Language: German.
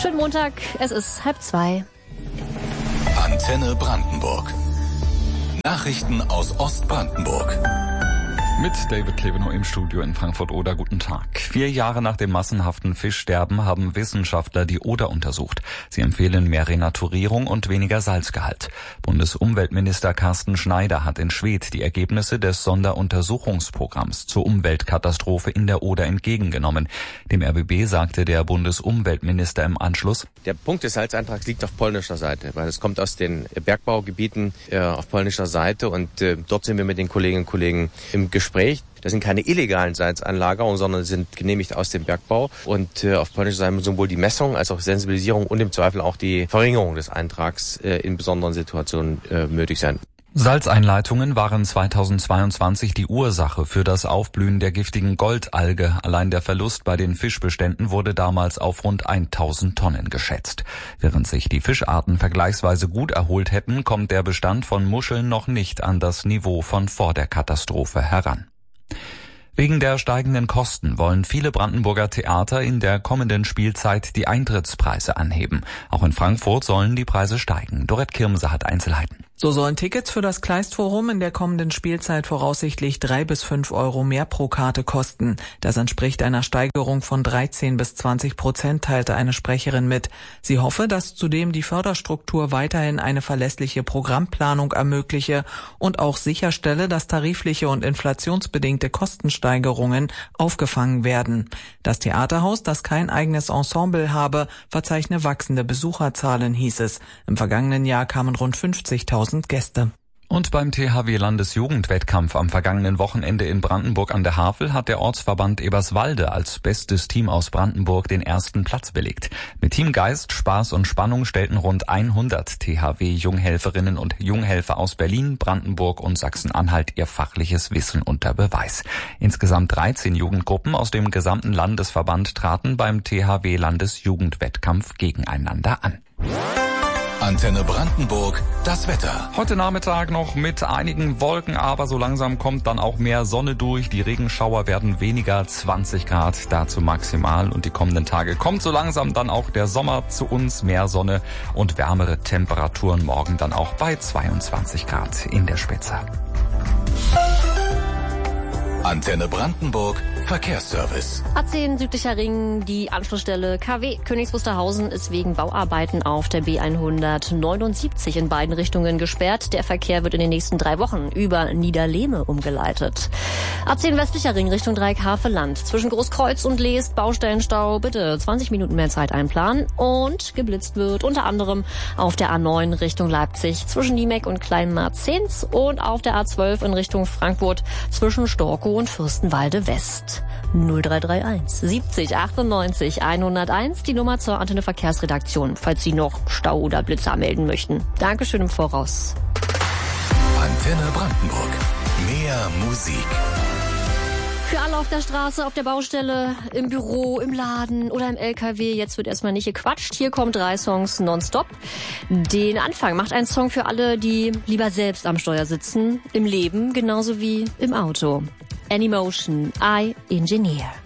Schönen Montag, es ist 1:30. Antenne Brandenburg. Nachrichten aus Ostbrandenburg. Mit David Klevenow im Studio in Frankfurt-Oder. Guten Tag. 4 Jahre nach dem massenhaften Fischsterben haben Wissenschaftler die Oder untersucht. Sie empfehlen mehr Renaturierung und weniger Salzgehalt. Bundesumweltminister Carsten Schneider hat in Schwedt die Ergebnisse des Sonderuntersuchungsprogramms zur Umweltkatastrophe in der Oder entgegengenommen. Dem RBB sagte der Bundesumweltminister im Anschluss: Der Punkt des Salzeintrags liegt auf polnischer Seite, weil es kommt aus den Bergbaugebieten auf polnischer Seite und dort sind wir mit den Kolleginnen und Kollegen im Gespräch. Das sind keine illegalen Salzanlagerungen, sondern sind genehmigt aus dem Bergbau. Und auf polnischer Seite sowohl die Messung als auch Sensibilisierung und im Zweifel auch die Verringerung des Eintrags in besonderen Situationen nötig sein. Salzeinleitungen waren 2022 die Ursache für das Aufblühen der giftigen Goldalge. Allein der Verlust bei den Fischbeständen wurde damals auf rund 1000 Tonnen geschätzt. Während sich die Fischarten vergleichsweise gut erholt hätten, kommt der Bestand von Muscheln noch nicht an das Niveau von vor der Katastrophe heran. Wegen der steigenden Kosten wollen viele Brandenburger Theater in der kommenden Spielzeit die Eintrittspreise anheben. Auch in Frankfurt sollen die Preise steigen. Dorette Kirmse hat Einzelheiten. So sollen Tickets für das Kleistforum in der kommenden Spielzeit voraussichtlich 3 bis 5 Euro mehr pro Karte kosten. Das entspricht einer Steigerung von 13 bis 20%, teilte eine Sprecherin mit. Sie hoffe, dass zudem die Förderstruktur weiterhin eine verlässliche Programmplanung ermögliche und auch sicherstelle, dass tarifliche und inflationsbedingte Kostensteigerungen aufgefangen werden. Das Theaterhaus, das kein eigenes Ensemble habe, verzeichne wachsende Besucherzahlen, hieß es. Im vergangenen Jahr kamen rund 50.000 Gäste. Und beim THW-Landesjugendwettkampf am vergangenen Wochenende in Brandenburg an der Havel hat der Ortsverband Eberswalde als bestes Team aus Brandenburg den ersten Platz belegt. Mit Teamgeist, Spaß und Spannung stellten rund 100 THW-Junghelferinnen und Junghelfer aus Berlin, Brandenburg und Sachsen-Anhalt ihr fachliches Wissen unter Beweis. Insgesamt 13 Jugendgruppen aus dem gesamten Landesverband traten beim THW-Landesjugendwettkampf gegeneinander an. Antenne Brandenburg, das Wetter. Heute Nachmittag noch mit einigen Wolken, aber so langsam kommt dann auch mehr Sonne durch. Die Regenschauer werden weniger, 20 Grad dazu maximal. Und die kommenden Tage kommt so langsam dann auch der Sommer zu uns. Mehr Sonne und wärmere Temperaturen, morgen dann auch bei 22 Grad in der Spitze. Antenne Brandenburg, Verkehrsservice. A10 südlicher Ring, die Anschlussstelle KW Königs Wusterhausen ist wegen Bauarbeiten auf der B179 in beiden Richtungen gesperrt. Der Verkehr wird in den nächsten 3 Wochen über Niederlehme umgeleitet. A10 westlicher Ring Richtung Dreieck-Haveland. Zwischen Großkreuz und Leest Baustellenstau. Bitte 20 Minuten mehr Zeit einplanen. Und geblitzt wird unter anderem auf der A9 Richtung Leipzig zwischen Niemek und Kleinmarzens und auf der A12 in Richtung Frankfurt zwischen Storkow und Fürstenwalde West. 0331 70 98 101, die Nummer zur Antenne Verkehrsredaktion, falls Sie noch Stau oder Blitzer melden möchten. Dankeschön im Voraus. Antenne Brandenburg. Mehr Musik. Für alle auf der Straße, auf der Baustelle, im Büro, im Laden oder im LKW. Jetzt wird erstmal nicht gequatscht. Hier kommen 3 Songs nonstop. Den Anfang macht ein Song für alle, die lieber selbst am Steuer sitzen. Im Leben genauso wie im Auto. Anymotion, I Engineer.